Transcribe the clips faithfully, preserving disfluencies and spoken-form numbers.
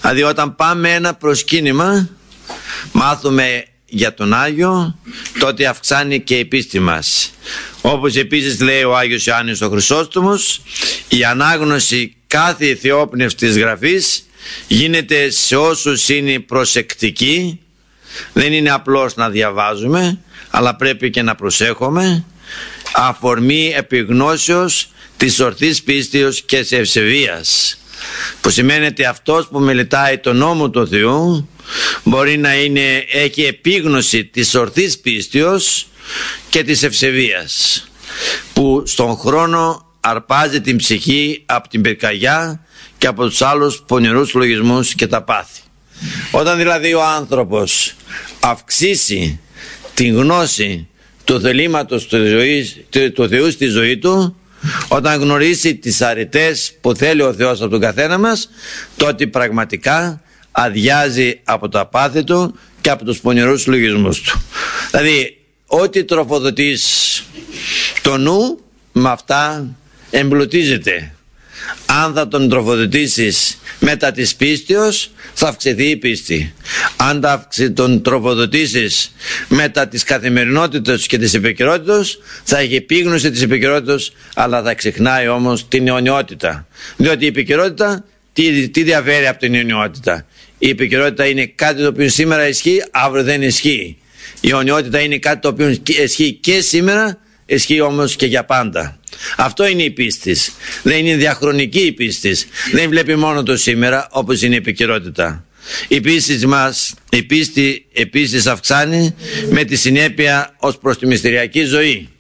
Δηλαδή όταν πάμε ένα προσκύνημα, μάθουμε για τον Άγιο, τότε αυξάνει και η πίστη μας. Όπως επίσης λέει ο Άγιος Ιωάννης ο Χρυσόστομος, η ανάγνωση κάθε θεόπνευστης γραφής γίνεται σε όσους είναι προσεκτικοί. Δεν είναι απλώς να διαβάζουμε, αλλά πρέπει και να προσέχουμε, αφορμή επιγνώσεως της ορθής πίστεως και της ευσεβίας, που σημαίνει ότι αυτός που μελετάει τον νόμο του Θεού μπορεί να είναι, έχει επίγνωση της ορθής πίστεως και της ευσεβίας, που στον χρόνο αρπάζει την ψυχή από την πυρκαγιά και από τους άλλους πονηρούς λογισμούς και τα πάθη. Όταν δηλαδή ο άνθρωπος αυξήσει την γνώση του θελήματος του, ζωής, του Θεού στη ζωή του, όταν γνωρίσει τις αρετές που θέλει ο Θεός από τον καθένα μας, τότε πραγματικά αδειάζει από τα πάθη του και από τους πονηρούς λογισμούς του. Δηλαδή ό,τι τροφοδοτείς το νου, με αυτά εμπλουτίζεται. Αν θα τον τροφοδοτήσεις μετά της πίστεως, θα αυξηθεί η πίστη. Αν θα τον τροφοδοτήσεις μετά της καθημερινότητας και της επικαιρότητας, θα έχει επίγνωση της επικαιρότητας, αλλά θα ξεχνάει όμως την αιωνιότητα. Διότι η επικαιρότητα τι, τι διαφέρει από την αιωνιότητα? Η επικαιρότητα είναι κάτι το οποίο σήμερα ισχύει, αύριο δεν ισχύει. Η αιωνιότητα είναι κάτι το οποίο ισχύει και σήμερα, ισχύει όμως και για πάντα. Αυτό είναι η πίστη. Δεν είναι διαχρονική η πίστη. Δεν βλέπει μόνο το σήμερα, όπως είναι η επικαιρότητα. Η πίστη μας, η πίστη επίσης αυξάνει με τη συνέπεια ως προς τη μυστηριακή ζωή.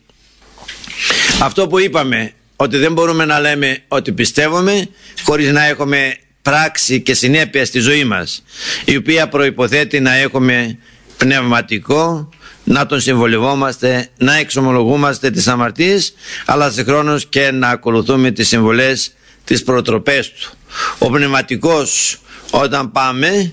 Αυτό που είπαμε, ότι δεν μπορούμε να λέμε ότι πιστεύουμε χωρίς να έχουμε πράξη και συνέπεια στη ζωή μας, η οποία προϋποθέτει να έχουμε πνευματικό, να τον συμβολευόμαστε, να εξομολογούμαστε τις αμαρτίες, αλλά συγχρόνως και να ακολουθούμε τις συμβολές, τις προτροπές του. Ο πνευματικός, όταν πάμε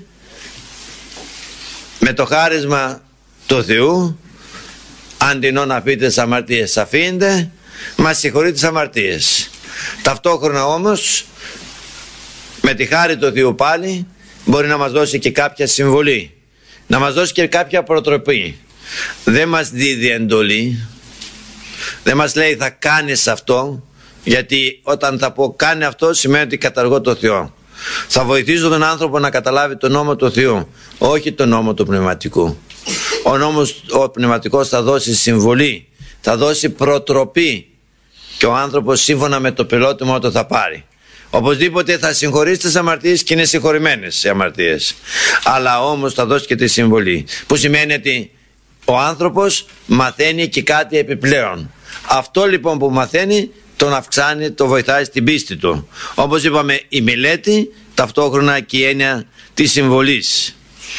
με το χάρισμα του Θεού, αντινό να πείτε τις αμαρτίες αφήνετε, μας συγχωρεί τις αμαρτίες. Ταυτόχρονα όμως με τη χάρη του Θεού πάλι μπορεί να μας δώσει και κάποια συμβολή, να μας δώσει και κάποια προτροπή. Δεν μας δίδει εντολή, δεν μας λέει θα κάνεις αυτό, γιατί όταν θα πω κάνει αυτό σημαίνει ότι καταργώ το Θεό. Θα βοηθήσω τον άνθρωπο να καταλάβει τον νόμο του Θεού, όχι τον νόμο του πνευματικού. Ο νόμος ο πνευματικός θα δώσει συμβολή, θα δώσει προτροπή και ο άνθρωπος σύμφωνα με το πιλότιμο το θα πάρει. Οπωσδήποτε θα συγχωρήσει τις αμαρτίες και είναι συγχωρημένες οι αμαρτίες, αλλά όμως θα δώσει και τη συμβολή, που σημαίνει ότι ο άνθρωπος μαθαίνει και κάτι επιπλέον. Αυτό λοιπόν που μαθαίνει τον αυξάνει, τον βοηθάει στην πίστη του. Όπως είπαμε, η μελέτη, ταυτόχρονα και η έννοια της συμβολής.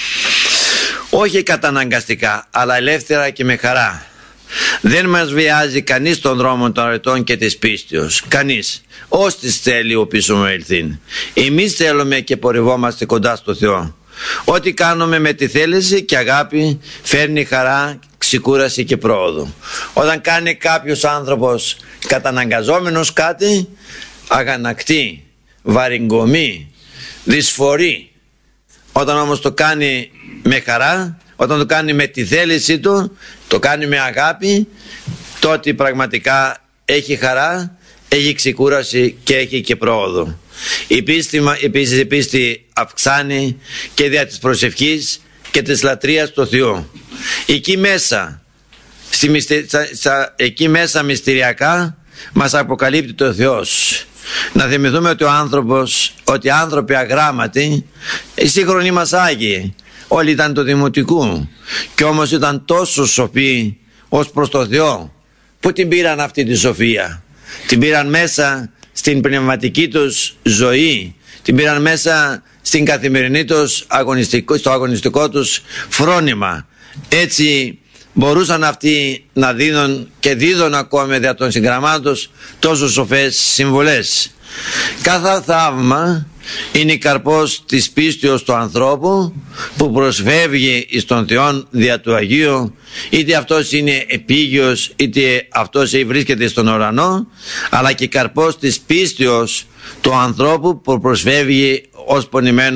Όχι καταναγκαστικά, αλλά ελεύθερα και με χαρά. Δεν μας βιάζει κανείς τον δρόμο των αρετών και της πίστεως. Κανείς. Όστις θέλει ο πίσω μου ελθύν. Εμείς θέλουμε και πορευόμαστε κοντά στο Θεό. Ό,τι κάνουμε με τη θέληση και αγάπη φέρνει χαρά, ξεκούραση και πρόοδο. Όταν κάνει κάποιος άνθρωπος καταναγκαζόμενος κάτι, αγανακτεί, βαριγκομεί, δυσφορεί. Όταν όμως το κάνει με χαρά, όταν το κάνει με τη θέληση του, το κάνει με αγάπη, τότε πραγματικά έχει χαρά, έχει ξεκούραση και έχει και πρόοδο. Η πίστη, επίσης η πίστη αυξάνει και δια της προσευχής και της λατρείας του Θεού. Εκεί μέσα, στη μυστερ, στα, στα, εκεί μέσα μυστηριακά μας αποκαλύπτει το Θεός. Να θυμηθούμε ότι ο άνθρωπος, ότι οι άνθρωποι αγράμματοι, οι σύγχρονοι μας Άγιοι, όλοι ήταν του Δημοτικού και όμως ήταν τόσο σοφοί ως προς το Θεό. Πού την πήραν αυτή τη σοφία? Την πήραν μέσα στην πνευματική τους ζωή, την πήραν μέσα στην καθημερινή τους αγωνιστικό, στο αγωνιστικό τους φρόνημα. Έτσι μπορούσαν αυτοί να δίνουν και δίδουν ακόμη δια των συγγραμμάτων τόσο σοφές συμβολές. Κάθε θαύμα είναι καρπός της πίστεως του ανθρώπου που προσφεύγει εις τον Θεόν δια του Αγίου, είτε αυτός είναι επίγειος είτε αυτός βρίσκεται στον ουρανό, αλλά και καρπός της πίστεως του ανθρώπου που προσφεύγει ως πονημένο